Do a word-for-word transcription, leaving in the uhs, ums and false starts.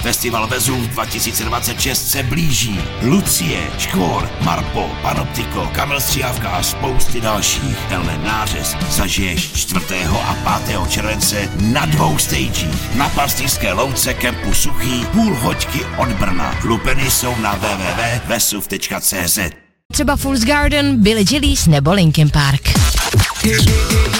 Festival Vezuv dva tisíce dvacet šest se blíží. Lucie, Škvor, Marpo, Panoptiko, Kamil Stříhavka a spousty dalších. Tenhle nářez zažiješ čtvrtého a pátého července na dvou stagích. Na Pastýřské louce kempu Suchý, půl hoďky od Brna. Lupeny jsou na w w w tečka vesuv tečka c z. Třeba Fool's Garden, Billie Eilish nebo Linkin Park.